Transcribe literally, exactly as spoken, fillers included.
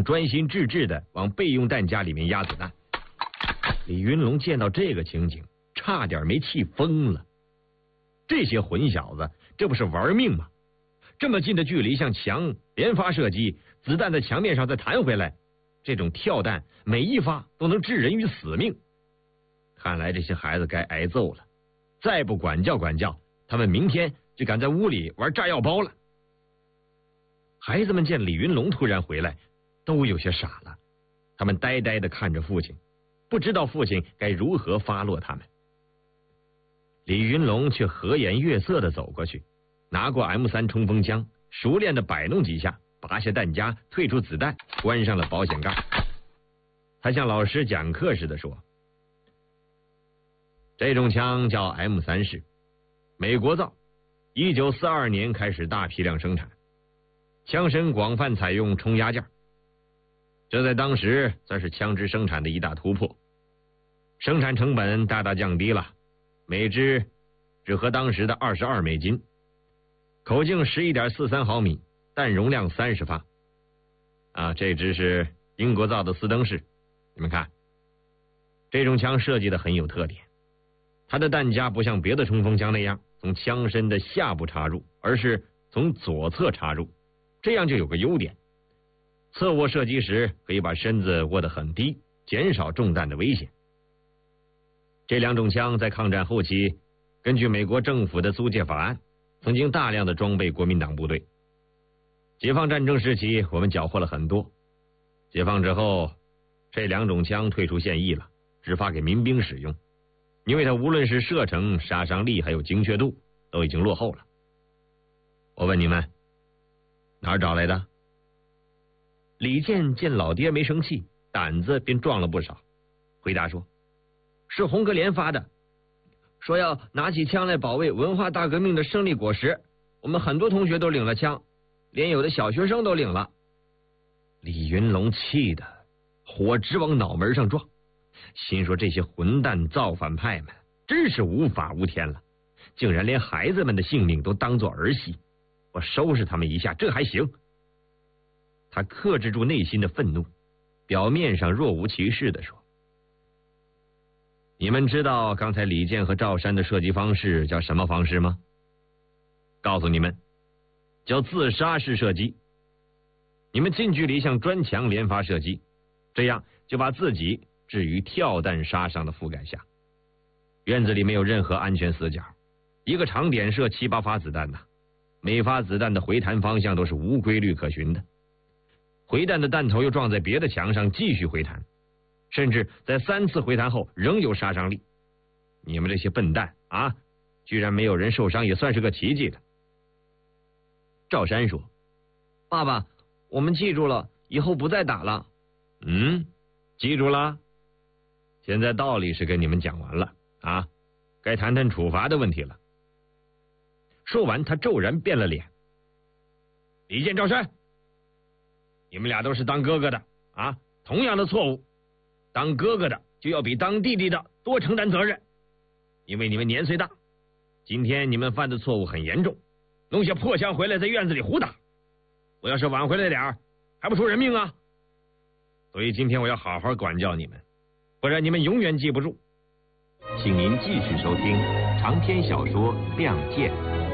专心致志的往备用弹夹里面压子弹。李云龙见到这个情景，差点没气疯了。这些混小子，这不是玩命吗？这么近的距离向墙连发射击，子弹在墙面上再弹回来，这种跳弹每一发都能置人于死命。看来这些孩子该挨揍了，再不管教管教，他们明天就敢在屋里玩炸药包了。孩子们见李云龙突然回来，都有些傻了，他们呆呆地看着父亲，不知道父亲该如何发落他们。李云龙却和颜悦色地走过去，拿过 M 三 冲锋枪，熟练地摆弄几下，拔下弹夹，退出子弹，关上了保险盖。他像老师讲课似的说：“这种枪叫 M 三 式，美国造，一九四二年开始大批量生产，枪身广泛采用冲压件，这在当时算是枪支生产的一大突破，生产成本大大降低了，每支只合当时的二十二美金，口径 十一点四三毫米，弹容量三十发。啊，这支是英国造的斯登式，你们看，这种枪设计的很有特点，它的弹夹不像别的冲锋枪那样从枪身的下部插入，而是从左侧插入，这样就有个优点，侧卧射击时可以把身子卧得很低，减少中弹的危险。这两种枪在抗战后期，根据美国政府的租借法案，曾经大量的装备国民党部队。解放战争时期，我们缴获了很多。解放之后，这两种枪退出现役了，只发给民兵使用，因为它无论是射程、杀伤力还有精确度，都已经落后了。我问你们，哪儿找来的？李健见老爹没生气，胆子便壮了不少，回答说：“是红格连发的，说要拿起枪来保卫文化大革命的胜利果实，我们很多同学都领了枪，连有的小学生都领了。”李云龙气得火直往脑门上撞，心说这些混蛋造反派们真是无法无天了，竟然连孩子们的性命都当作儿戏，我收拾他们一下这还行。他克制住内心的愤怒，表面上若无其事地说：“你们知道刚才李健和赵山的射击方式叫什么方式吗？告诉你们，叫自杀式射击。你们近距离向砖墙连发射击，这样就把自己置于跳弹杀伤的覆盖下。院子里没有任何安全死角，一个长点射七八发子弹呐，每发子弹的回弹方向都是无规律可循的，回弹的弹头又撞在别的墙上继续回弹，甚至在三次回弹后仍有杀伤力。你们这些笨蛋啊，居然没有人受伤也算是个奇迹了。”赵山说：“爸爸，我们记住了，以后不再打了。”“嗯，记住了。现在道理是跟你们讲完了啊，该谈谈处罚的问题了。”说完，他骤然变了脸：“李健、赵山，你们俩都是当哥哥的啊，同样的错误，当哥哥的就要比当弟弟的多承担责任，因为你们年岁大，今天你们犯的错误很严重，弄些破枪回来在院子里胡打，我要是晚回来点儿，还不出人命啊！所以今天我要好好管教你们，不然你们永远记不住。”请您继续收听长篇小说《亮剑》。